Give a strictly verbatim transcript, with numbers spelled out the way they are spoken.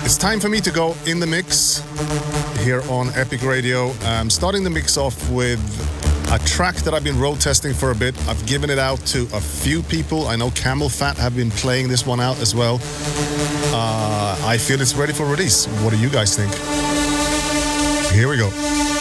It's time for me to go in the mix here on Epic Radio. I'm starting the mix off with a track that I've been road testing for a bit. I've given it out to a few people. I know Camel Fat have been playing this one out as well. Uh, I feel it's ready for release. What do you guys think? Here we go.